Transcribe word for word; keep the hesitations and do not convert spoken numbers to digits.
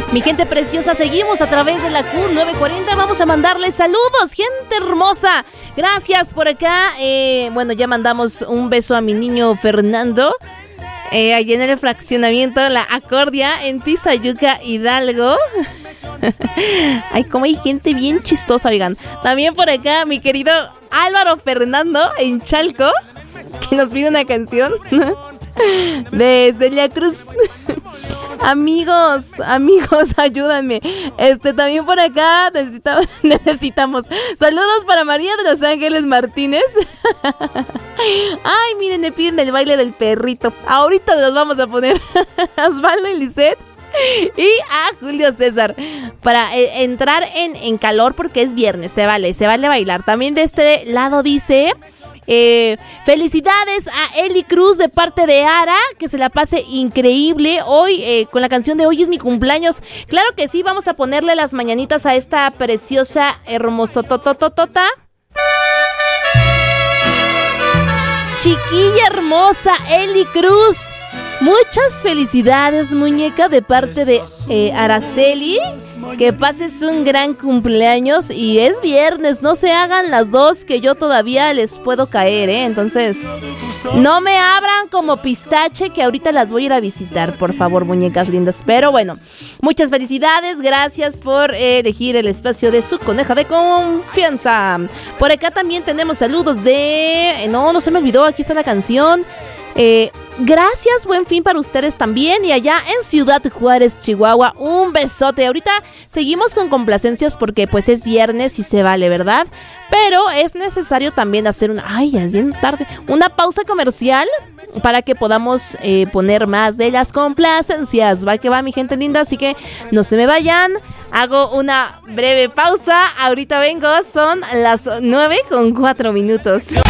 Mi gente preciosa, seguimos a través de la Q novecientos cuarenta. Vamos a mandarles saludos, gente hermosa. Gracias por acá. Eh, bueno, ya mandamos un beso a mi niño Fernando. Eh, allí en el fraccionamiento La Acordia, en Tizayuca, Hidalgo. Ay, como hay gente bien chistosa, oigan. También por acá, mi querido Álvaro Fernando, en Chalco, que nos pide una canción de Celia Cruz. Amigos, amigos, ayúdenme. Este, también por acá necesitamos, necesitamos saludos para María de Los Ángeles Martínez. Ay, miren, me piden el baile del perrito. Ahorita los vamos a poner a Osvaldo y Lisette y a Julio César para eh, entrar en, en calor, porque es viernes, se vale, se vale bailar. También de este lado dice... Eh, felicidades a Eli Cruz de parte de Ara, que se la pase increíble hoy eh, con la canción de Hoy es mi cumpleaños. Claro que sí, vamos a ponerle las mañanitas a esta preciosa, hermosotototota chiquilla hermosa Eli Cruz. Muchas felicidades, muñeca, de parte de eh, Araceli. Que pases un gran cumpleaños. Y es viernes, no se hagan las dos, que yo todavía les puedo caer, ¿eh? Entonces, no me abran como pistache, que ahorita las voy a ir a visitar, por favor, muñecas lindas. Pero bueno, muchas felicidades. Gracias por eh, elegir el espacio de su coneja de confianza. Por acá también tenemos saludos de... No, no se me olvidó, aquí está la canción. Eh, gracias, buen fin para ustedes también. Y allá en Ciudad Juárez, Chihuahua, un besote. Ahorita seguimos con complacencias porque pues es viernes y se vale, ¿verdad? Pero es necesario también hacer una... Ay, ya es bien tarde. Una pausa comercial para que podamos eh, poner más de las complacencias. Va que va, mi gente linda, así que no se me vayan. Hago una breve pausa. Ahorita vengo, son las nueve con cuatro minutos.